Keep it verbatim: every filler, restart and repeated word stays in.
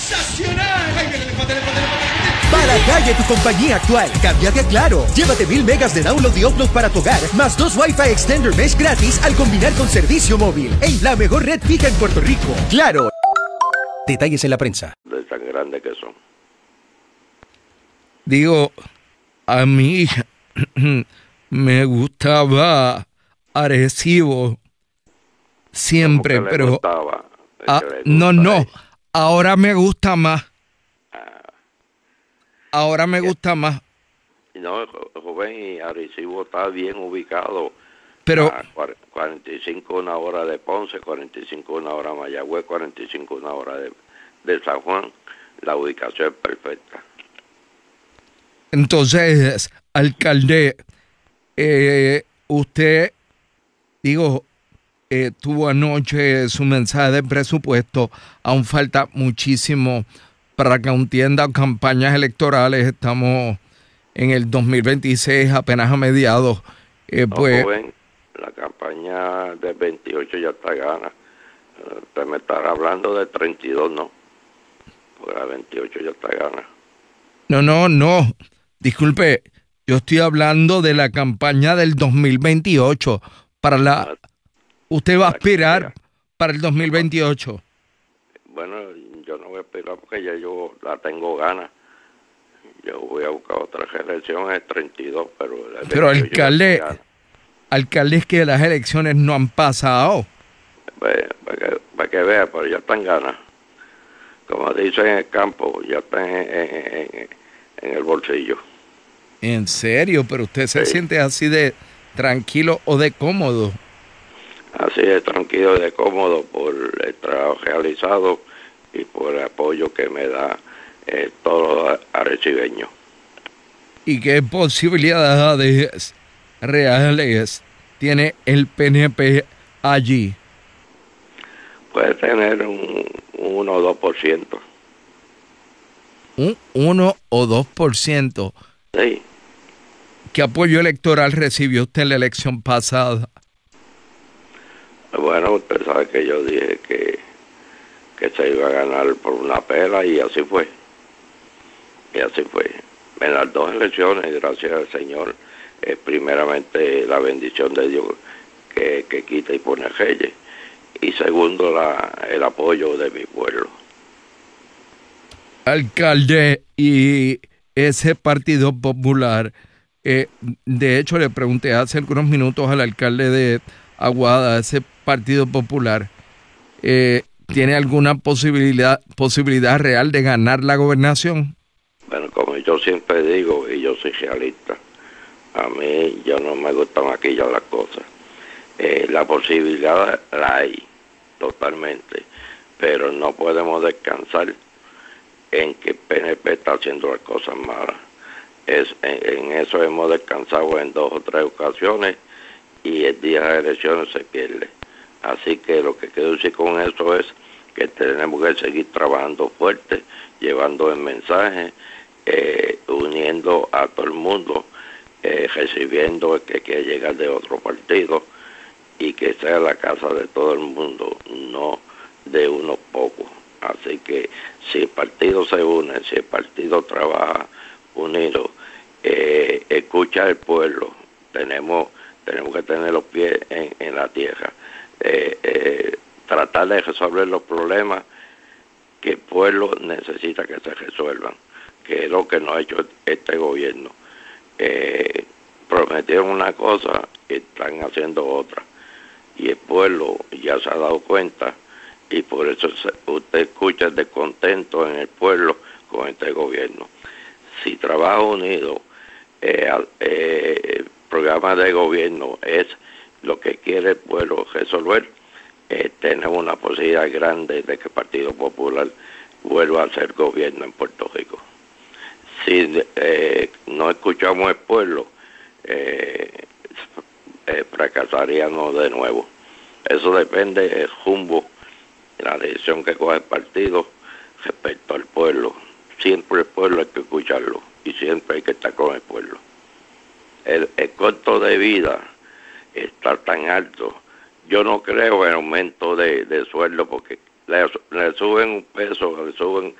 ¡Sensacional! ¡Ay, el elefante, el elefante, el elefante! Para calle tu compañía actual, cámbiate a Claro. Llévate mil megas de download y upload para tu hogar, más dos Wi-Fi Extender Mesh gratis al combinar con servicio móvil. En la mejor red fija en Puerto Rico. Claro. Detalles en la prensa. De tan grandes que son. Digo, a mí me gustaba Arecibo siempre, pero gustaba, ah, no, no, ahora me gusta más. Ahora me gusta más. No, joven, y Arecibo está bien ubicado. Pero a cuarenta y cinco una hora de Ponce, cuarenta y cinco una hora de Mayagüez, cuarenta y cinco una hora de, de San Juan. La ubicación es perfecta. Entonces, alcalde, eh, usted, digo, eh, tuvo anoche su mensaje de presupuesto. Aún falta muchísimo para que aún tienda campañas electorales. Estamos en el dos mil veintiséis, apenas a mediados. Eh, no, pues, joven, la campaña del veintiocho ya está gana. Usted me estará hablando de treinta y dos, ¿no? Pues la veintiocho ya está gana. No, no, no. Disculpe, yo estoy hablando de la campaña del dos mil veintiocho. Para la, usted va a aspirar para el dos mil veintiocho. Bueno, yo no voy a aspirar porque ya yo la tengo gana. Yo voy a buscar otra reelección en treinta y dos, pero... Pero alcalde, alcalde, es que las elecciones no han pasado. Para, para, que, para que vea, pero ya están ganas. Como dicen en el campo, ya están en, en, en, en el bolsillo. ¿En serio? ¿Pero usted se Sí. siente así de tranquilo o de cómodo? Así de tranquilo y de cómodo por el trabajo realizado y por el apoyo que me da eh, todos los arecibeños. ¿Y qué posibilidades reales tiene el P N P allí? Puede tener un, un uno o dos por ciento. Un uno o dos por ciento. Sí. ¿Qué apoyo electoral recibió usted en la elección pasada? Bueno, usted sabe que yo dije que, que se iba a ganar por una pela y así fue. Y así fue. En las dos elecciones, gracias al Señor, eh, primeramente la bendición de Dios que, que quita y pone reyes. Y segundo, la, el apoyo de mi pueblo. Alcalde, y ese Partido Popular, eh, de hecho le pregunté hace algunos minutos al alcalde de Aguada, ese Partido Popular, eh, ¿tiene alguna posibilidad, posibilidad real de ganar la gobernación? Bueno, como yo siempre digo, y yo soy realista, a mí yo no me gusta maquillar las cosas. Eh, la posibilidad la hay, totalmente, pero no podemos descansar en que el P N P está haciendo las cosas malas. Es, en, en eso hemos descansado en dos o tres ocasiones y el día de las elecciones se pierde. Así que lo que quiero decir con eso es que tenemos que seguir trabajando fuerte, llevando el mensaje, eh, uniendo a todo el mundo, eh, recibiendo el que quiere llegar de otro partido y que sea la casa de todo el mundo, no de unos pocos. Así que si el partido se une, si el partido trabaja unido, eh, escucha al pueblo, tenemos tenemos que tener los pies en, en la tierra, eh, eh, tratar de resolver los problemas que el pueblo necesita que se resuelvan, que es lo que no ha hecho este gobierno. Eh, prometieron una cosa y están haciendo otra, y el pueblo ya se ha dado cuenta, y por eso se, usted escucha el descontento en el pueblo con este gobierno. Si trabaja unido, eh, eh, el programa de gobierno es lo que quiere el pueblo resolver, eh, tenemos una posibilidad grande de que el Partido Popular vuelva a ser gobierno en Puerto Rico. Si eh, no escuchamos al pueblo, eh, eh, fracasaríamos de nuevo. Eso depende del rumbo, la decisión que coge el partido respecto al pueblo. Siempre el pueblo hay que escucharlo y siempre hay que estar con el pueblo. El, el costo de vida está tan alto. Yo no creo en aumento de, de sueldo porque le, le suben un peso, le suben